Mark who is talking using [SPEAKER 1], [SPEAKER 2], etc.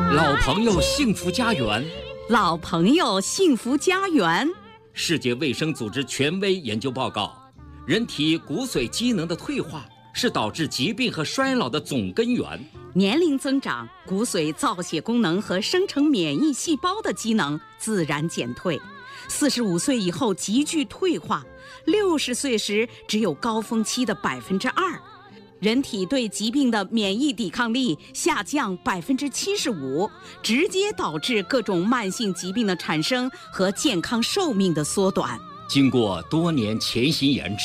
[SPEAKER 1] 老朋友幸福家园，
[SPEAKER 2] 老朋友幸福家园。
[SPEAKER 1] 世界卫生组织权威研究报告，人体骨髓机能的退化是导致疾病和衰老的总根源。
[SPEAKER 2] 年龄增长，骨髓造血功能和生成免疫细胞的机能自然减退，45岁以后急剧退化，60岁时只有高峰期的2%。人体对疾病的免疫抵抗力下降75%，直接导致各种慢性疾病的产生和健康寿命的缩短。
[SPEAKER 1] 经过多年潜心研制，